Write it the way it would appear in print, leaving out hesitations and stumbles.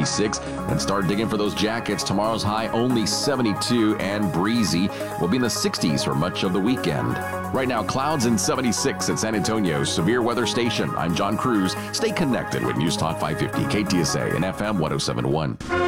66. And start digging for those jackets. Tomorrow's high only 72 and breezy. We'll be in the 60s for much of the weekend. Right now, clouds and 76 at San Antonio's Severe Weather Station. I'm John Cruz. Stay connected with News Talk 550, KTSA, and FM 1071.